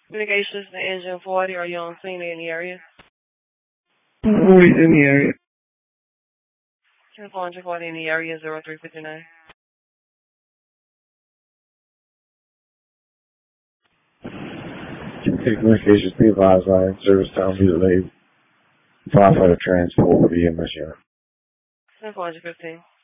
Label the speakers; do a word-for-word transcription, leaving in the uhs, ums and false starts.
Speaker 1: Communications to engine forty. Are you on scene in the area?
Speaker 2: Who is in the area?
Speaker 1: ten four forty in the area, zero three fifty-nine.
Speaker 2: Okay, communications be advised, line service time be delayed. Firefighter transport will be in mission.
Speaker 1: ten four fifteen.